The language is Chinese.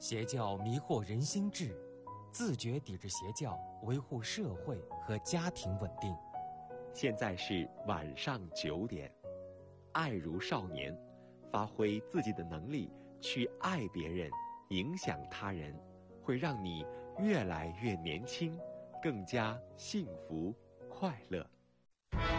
邪教迷惑人心智，自觉抵制邪教，维护社会和家庭稳定。 现在是晚上9点，爱如少年，发挥自己的能力去爱别人，影响他人，会让你越来越年轻，更加幸福快乐。